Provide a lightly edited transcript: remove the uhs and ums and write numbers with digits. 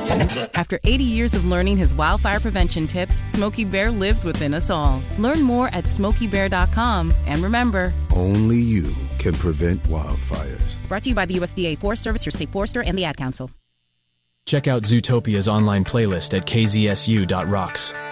After 80 years of learning his wildfire prevention tips, Smokey Bear lives within us all. Learn more at SmokeyBear.com. And remember, only you can prevent wildfires. Brought to you by the USDA Forest Service, your state forester, and the Ad Council. Check out Zootopia's online playlist at kzsu.rocks.